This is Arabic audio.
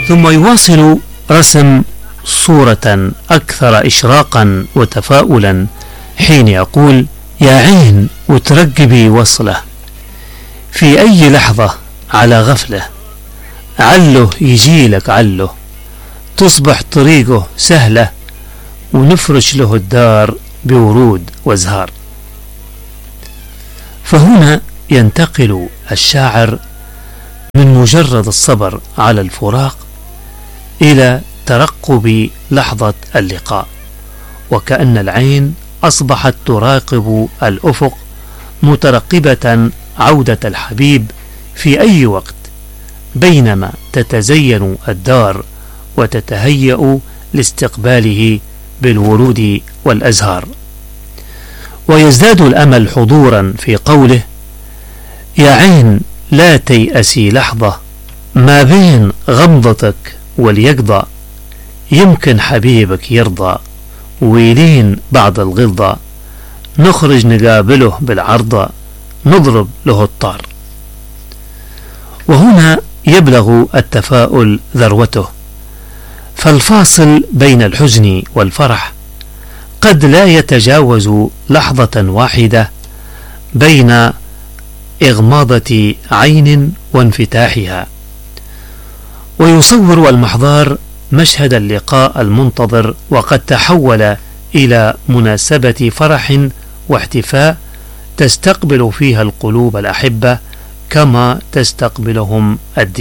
ثم يواصل رسم صورة أكثر إشراقا وتفاؤلا حين يقول: يا عين وترقبي وصله، في أي لحظة على غفلة عله يجيلك عله، تصبح طريقه سهلة ونفرش له الدار بورود وازهار. فهنا ينتقل الشاعر من مجرد الصبر على الفراق إلى ترقب لحظة اللقاء، وكأن العين أصبحت تراقب الأفق مترقبة عودة الحبيب في أي وقت، بينما تتزين الدار وتتهيأ لاستقباله بالورود والأزهار. ويزداد الأمل حضورا في قوله: يا عين لا تيأسي لحظة، ما بين غمضتك واليقظة يمكن حبيبك يرضى، ويلين بعد الغلظة نخرج نقابله بالعرضة، نضرب له الطار. وهنا يبلغ التفاؤل ذروته، فالفاصل بين الحزن والفرح قد لا يتجاوز لحظة واحدة بين إغماضة عين وانفتاحها. ويصور المحضار مشهد اللقاء المنتظر، وقد تحول إلى مناسبة فرح واحتفاء تستقبل فيها القلوب الأحبة كما تستقبلهم الدماء.